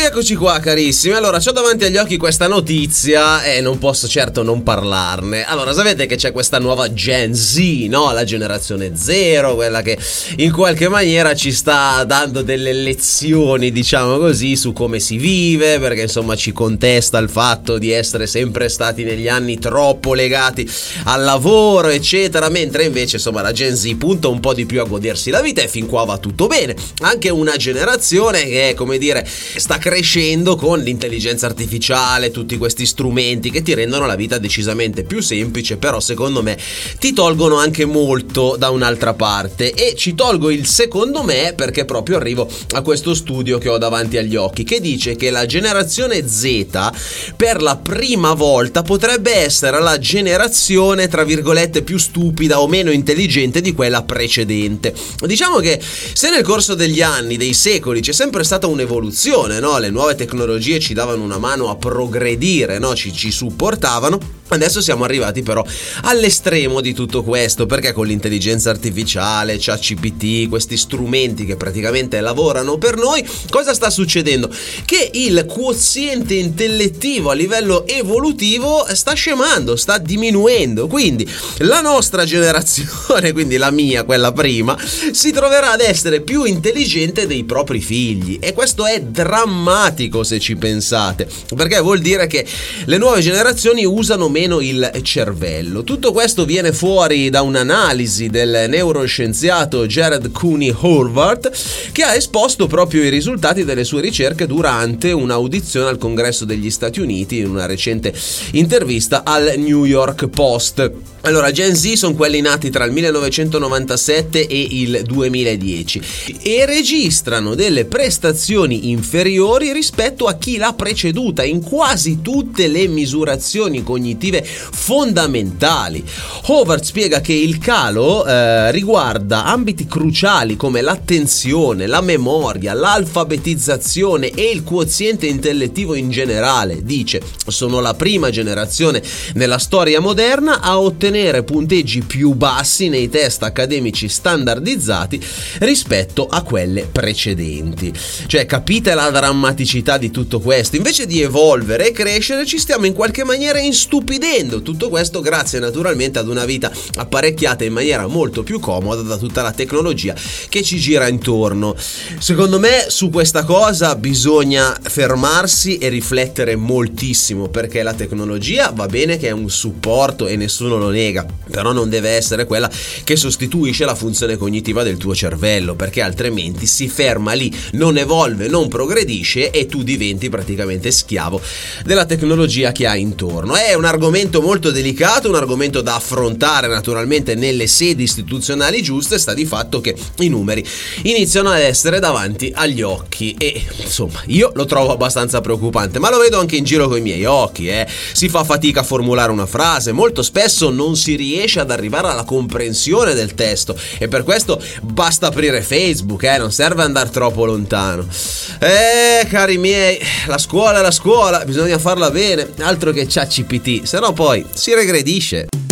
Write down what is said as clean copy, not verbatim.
Rieccoci qua carissimi. Allora, c'ho davanti agli occhi questa notizia e non posso certo non parlarne. Allora, sapete che c'è questa nuova Gen Z, no? La generazione zero, quella che in qualche maniera ci sta dando delle lezioni, diciamo così, su come si vive, perché insomma ci contesta il fatto di essere sempre stati negli anni troppo legati al lavoro, eccetera, mentre invece insomma la Gen Z punta un po' di più a godersi la vita e fin qua va tutto bene. Anche una generazione che, come dire, sta crescendo con l'intelligenza artificiale, tutti questi strumenti che ti rendono la vita decisamente più semplice, però secondo me ti tolgono anche molto da un'altra parte. E ci tolgo il secondo me perché proprio arrivo a questo studio che ho davanti agli occhi, che dice che la generazione Z per la prima volta potrebbe essere la generazione tra virgolette più stupida o meno intelligente di quella precedente. Diciamo che se nel corso degli anni, dei secoli, c'è sempre stata un'evoluzione, no? Le nuove tecnologie ci davano una mano a progredire, no? Ci supportavano. Adesso siamo arrivati però all'estremo di tutto questo, perché con l'intelligenza artificiale, ChatGPT, questi strumenti che praticamente lavorano per noi, cosa sta succedendo? Che il quoziente intellettivo a livello evolutivo sta scemando, sta diminuendo, quindi la nostra generazione, quindi la mia, quella prima, si troverà ad essere più intelligente dei propri figli, e questo è drammatico se ci pensate, perché vuol dire che le nuove generazioni usano meno il cervello. Tutto questo viene fuori da un'analisi del neuroscienziato Jared Cooney Horvath, che ha esposto proprio i risultati delle sue ricerche durante un'audizione al Congresso degli Stati Uniti in una recente intervista al New York Post. Allora, Gen Z sono quelli nati tra il 1997 e il 2010 e registrano delle prestazioni inferiori rispetto a chi l'ha preceduta in quasi tutte le misurazioni cognitive fondamentali. Howard spiega che il calo riguarda ambiti cruciali come l'attenzione, la memoria, l'alfabetizzazione e il quoziente intellettivo in generale. Dice: sono la prima generazione nella storia moderna a ottenere punteggi più bassi nei test accademici standardizzati rispetto a quelle precedenti. Cioè, capite la drammaticità di tutto questo? Invece di evolvere e crescere, ci stiamo in qualche maniera instupidendo. Tutto questo grazie naturalmente ad una vita apparecchiata in maniera molto più comoda da tutta la tecnologia che ci gira intorno. Secondo me su questa cosa bisogna fermarsi e riflettere moltissimo, perché la tecnologia va bene che è un supporto e nessuno lo nega, però non deve essere quella che sostituisce la funzione cognitiva del tuo cervello, perché altrimenti si ferma lì, non evolve, non progredisce e tu diventi praticamente schiavo della tecnologia che hai intorno. È un argomento molto delicato, un argomento da affrontare naturalmente nelle sedi istituzionali giuste. Sta di fatto che i numeri iniziano ad essere davanti agli occhi e insomma io lo trovo abbastanza preoccupante, ma lo vedo anche in giro con i miei occhi. Si fa fatica a formulare una frase, molto spesso non si riesce ad arrivare alla comprensione del testo e per questo basta aprire Facebook, non serve andare troppo lontano. Cari miei, la scuola è la scuola, bisogna farla bene, altro che ChatGPT, se no poi si regredisce.